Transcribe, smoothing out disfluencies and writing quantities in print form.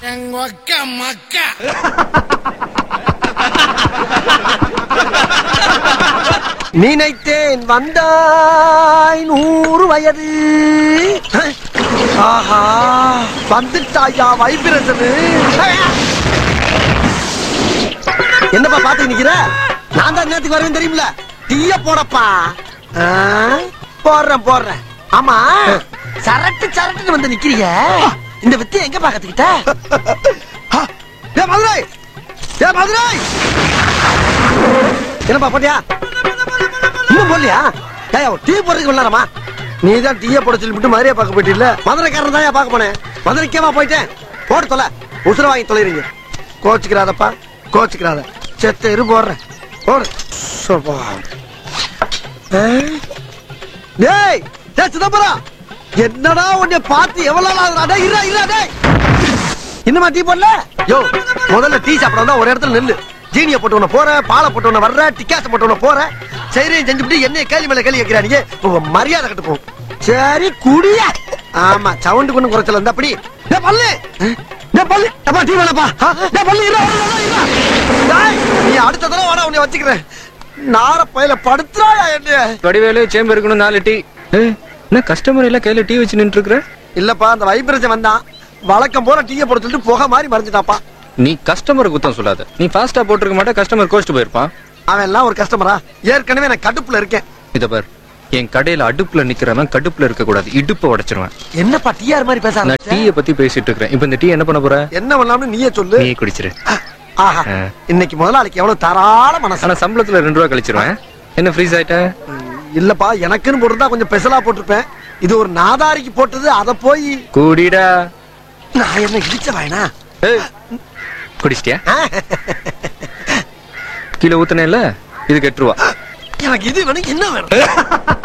நினைத்தேன் வந்தாய் 100 வயது. ஆஹா வந்துட்டாயா வைப்ரேஷன். என்னப்பா பாத்து நிக்கிற? நான் தான் நேத்துக்கு வரேன் தெரியுமில. டீய போடப்பா. போடுறேன். ஆமா சரட்டு வந்து நிக்கிறீங்க. இந்த வித்தை எங்க பாக்கத்துக்கிட்ட? மதுரை என்னப்பா போட்டியா? இன்னும் போடலையா? டீ போடுறதுக்கு விளாரமா? நீ தான் டீய போட சொல்லிட்டு மதுரையா பார்க்க போயிட்டு மதுரைக்காரன் தான் பார்க்க போனேன். மதுரைக்கேவா போயிட்டேன். போட்டு தொலை உசுர வாங்கி தொலைறீங்க. கோச்சுக்கிறாதப்பா கோச்சுக்கிறாத. செத்த இரு போடுறேன். போடு. டேய் சிதம்பரம் என்னடா உன்னை பார்த்து எவ்வளவு இன்னுமா டீ போடல? யோ முதல்ல டீ சாப்பிட வந்தா ஒரு இடத்துல நெல்லு. ஜீனிய போட்டு போற, பாலை போட்டு வர்ற, டிக்காச போட்டு போற. சரியும் செஞ்சுட்டு என்னைய கேள்வி மேல கேள்வி வைக்கிறாங்க. மரியாதை கட்டு போகும். சரி குடிய. ஆமா சவுண்டு கொண்டு குறைச்சல இருந்தா அப்படி. பல்லு பல்லு அப்பா டீ வேணப்பா. நீ அடுத்த தடவை வாடா உன்னை வச்சுக்கிறேன். நார பையில படுத்துறாயா என்ன? வடிவேலு சேம்பு இருக்கணும் 4 டீ. என்ன கஸ்டமர் எல்லாம் கையில டீ வச்சு நின்று இருக்கிற? இல்லப்பா அந்த வைப்ரேஷன் வந்தான். வழக்கம் போல டீயை போட சொல்லிட்டு புகை மாதிரி மறைஞ்சிட்டாப்பா. நீ கஸ்டமர் குத்தம் சொல்லாத. நீ ஃபாஸ்டா போட்டுருக்க மாட்டே, கஸ்டமர் கோஸ்ட் போயிருப்பான். அவன் எல்லாம் ஒரு கஸ்டமரா? ஏற்கனவே நான் கடுப்புல இருக்கேன். இத பார், என் கடையில அடுப்புல நிக்கிறவன் கடுப்புல இருக்க கூடாது. இடுப்ப உடைச்சிருவேன். என்னப்பா டிஆர் மாதிரி பேச? நான் டீயை பத்தி பேசிட்டு இருக்கேன். இப்ப இந்த டீ என்ன பண்ண போற? என்ன பண்ணலாம்னு நீயே சொல்லு. நீ குடிச்சிரு. ஆஹா இன்னைக்கு முதலாளிக்கு எவ்வளவு தாராள மனசு. ஆனா சம்பளத்துல 2 ரூபா கழிச்சிருவேன். என்ன ஃப்ரீஸ் ஆயிட்ட? இல்லப்பா எனக்குன்னு போட்டுருந்தா கொஞ்சம் பெசலா போட்டிருப்பேன். இது ஒரு நாதாரிக்கு போட்டது. அத போய் கூடிடா. நான் என்ன இடிச்ச வாயனா? குடிச்சிட்டியா? கீழே ஊத்துனேல, இதுக்கு 8 ரூபா. எனக்கு இது வேணும். என்ன வேணும்?